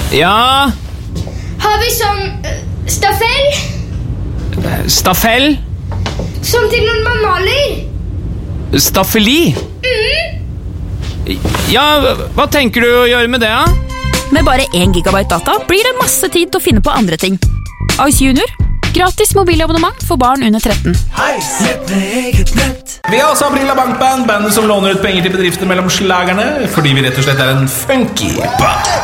Ja, Har vi sånn stafell? stafell, Sånn til når man maler? staffeli. Ja, hva tenker du å gjøre med det, da? Med bare 1 gigabyte data blir det masse tid til å finne på andre ting. Ice Junior. Gratis mobilabonnement for barn under 13. Vi har også Aprila Bankband, bandet som låner ut penger til bedrifter mellom slagerne, fordi vi rett og slett er en funky band.